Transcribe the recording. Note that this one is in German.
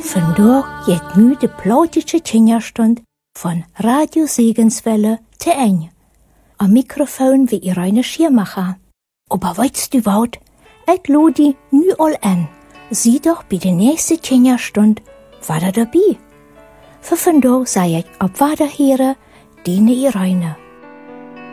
Vandaag geht nu de plautische Kinderstund von Radio Segenswelle te Ende. Am Mikrofon wie Irene Schirmacher. Aber weißt du wat? Ich ludi nu all an. Sieh doch bei der nächsten Kinderstund war dabei. Für vandaag sei ich auf Waderhere, Dine Irene.